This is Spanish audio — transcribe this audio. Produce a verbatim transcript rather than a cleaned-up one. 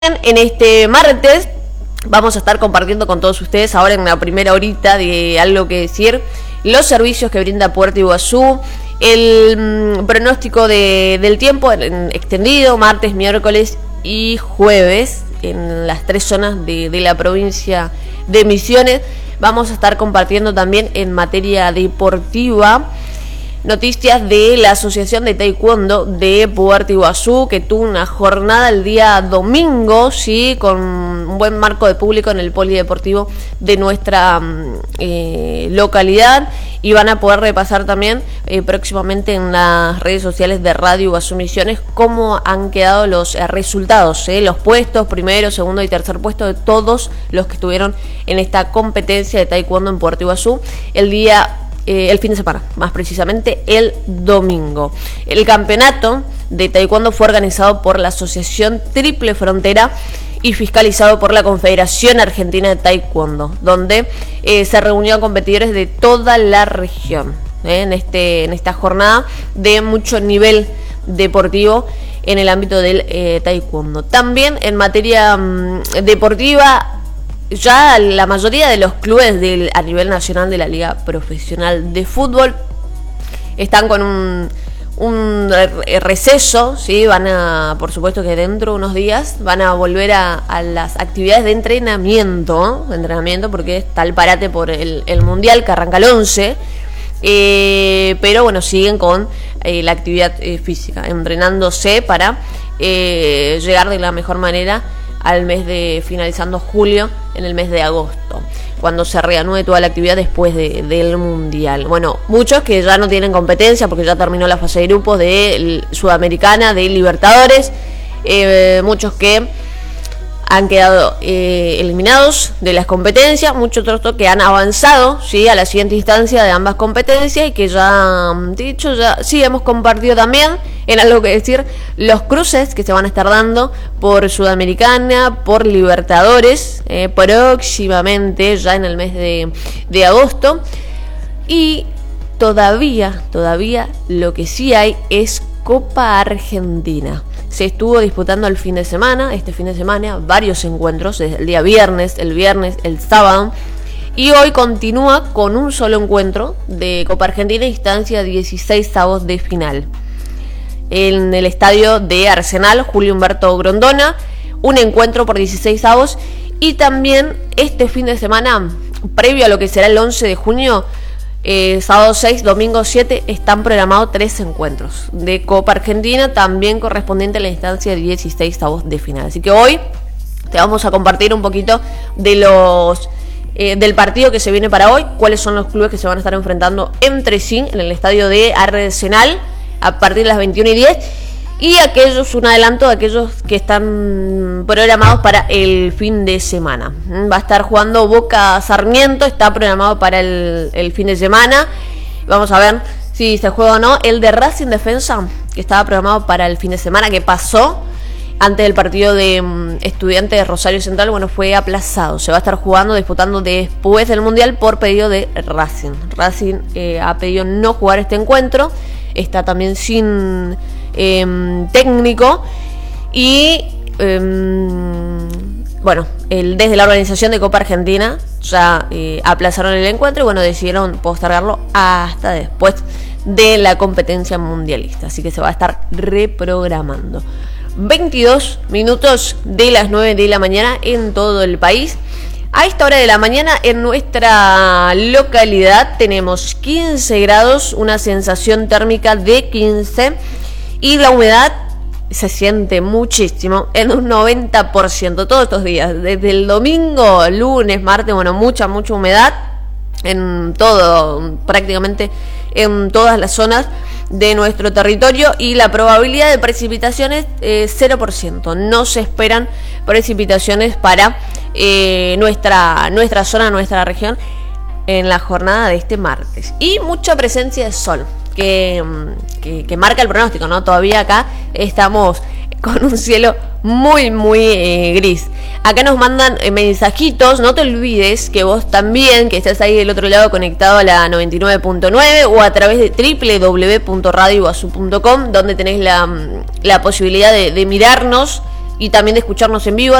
En este martes vamos a estar compartiendo con todos ustedes ahora en la primera horita de algo que decir, los servicios que brinda Puerto Iguazú, el mmm, pronóstico de, del tiempo en extendido, martes, miércoles y jueves en las tres zonas de, de la provincia de Misiones. Vamos a estar compartiendo también en materia deportiva noticias de la Asociación de Taekwondo de Puerto Iguazú, que tuvo una jornada el día domingo, sí, con un buen marco de público en el polideportivo de nuestra eh, localidad, y van a poder repasar también eh, próximamente en las redes sociales de Radio Iguazú Misiones cómo han quedado los eh, resultados, eh, los puestos, primero, segundo y tercer puesto de todos los que estuvieron en esta competencia de Taekwondo en Puerto Iguazú el día Eh, el fin de semana, más precisamente el domingo. El campeonato de taekwondo fue organizado por la Asociación Triple Frontera y fiscalizado por la Confederación Argentina de Taekwondo, donde eh, se reunieron competidores de toda la región eh, en, este, en esta jornada de mucho nivel deportivo en el ámbito del eh, taekwondo. También en materia mmm, deportiva, ya la mayoría de los clubes del, a nivel nacional de la Liga Profesional de Fútbol están con un, un receso, ¿sí? Van a, por supuesto que dentro de unos días van a volver a, a las actividades de entrenamiento, ¿eh? entrenamiento porque está el parate por el, el Mundial que arranca el once, eh, pero bueno, siguen con eh, la actividad eh, física, entrenándose para eh, llegar de la mejor manera al mes de, finalizando julio, en el mes de agosto, cuando se reanude toda la actividad después de, del Mundial. Bueno, muchos que ya no tienen competencia porque ya terminó la fase de grupos de Sudamericana, de Libertadores, eh, muchos que han quedado eh, eliminados de las competencias, muchos otros que han avanzado, ¿sí?, a la siguiente instancia de ambas competencias, y que ya, dicho, ya sí hemos compartido también en algo que decir los cruces que se van a estar dando por Sudamericana, por Libertadores, eh, próximamente, ya en el mes de, de agosto. Y todavía, todavía lo que sí hay es Copa Argentina. Se estuvo disputando el fin de semana, este fin de semana, varios encuentros, desde el día viernes, el viernes, el sábado, y hoy continúa con un solo encuentro de Copa Argentina, instancia dieciséis avos de final. En el estadio de Arsenal, Julio Humberto Grondona, un encuentro por dieciséis avos, y también este fin de semana, previo a lo que será el once de junio, Eh, sábado seis, domingo siete, están programados tres encuentros de Copa Argentina, también correspondiente a la instancia de dieciséis avos de final. Así que hoy te vamos a compartir un poquito de los eh, del partido que se viene para hoy, cuáles son los clubes que se van a estar enfrentando entre sí en el estadio de Arsenal a partir de las veintiuna y diez, y aquellos, un adelanto de aquellos que están programados para el fin de semana. Va a estar jugando Boca Sarmiento, está programado para el, el fin de semana. Vamos a ver si se juega o no. El de Racing Defensa, que estaba programado para el fin de semana, que pasó antes del partido de um, Estudiantes de Rosario Central, bueno, fue aplazado. Se va a estar jugando, disputando después del Mundial por pedido de Racing. Racing eh, ha pedido no jugar este encuentro. Está también sin eh, técnico. Y eh, bueno, el, desde la organización de Copa Argentina ya eh, aplazaron el encuentro y bueno, decidieron postergarlo hasta después de la competencia mundialista. Así que se va a estar reprogramando. veintidós minutos de las nueve de la mañana en todo el país. A esta hora de la mañana en nuestra localidad tenemos quince grados, una sensación térmica de quince, y la humedad se siente muchísimo, en un noventa por ciento todos estos días, desde el domingo, lunes, martes, bueno, mucha, mucha humedad en todo, prácticamente en todas las zonas de nuestro territorio, y la probabilidad de precipitaciones eh, cero por ciento. No se esperan precipitaciones para eh, nuestra, nuestra zona, nuestra región en la jornada de este martes. Y mucha presencia de sol que, que, que marca el pronóstico, ¿no? Todavía acá estamos con un cielo muy, muy eh, gris. Acá nos mandan eh, mensajitos. No te olvides que vos también, que estás ahí del otro lado conectado a la noventa y nueve punto nueve o a través de doble u doble u doble u punto radio iguazú punto com, donde tenés la, la posibilidad de, de mirarnos y también de escucharnos en vivo.